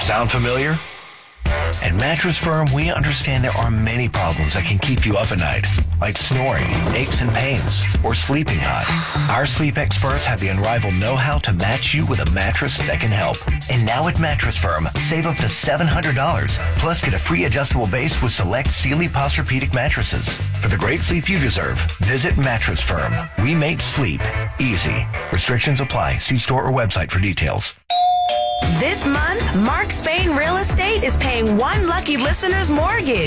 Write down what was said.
Sound familiar? At Mattress Firm, we understand there are many problems that can keep you up at night, like snoring, aches and pains, or sleeping hot. Our sleep experts have the unrivaled know-how to match you with a mattress that can help. And now at Mattress Firm, save up to $700, plus get a free adjustable base with select Sealy Posturepedic mattresses. For the great sleep you deserve, visit Mattress Firm. We make sleep easy. Restrictions apply. See store or website for details. This month, Mark Spain Real Estate is paying one lucky listener's mortgage.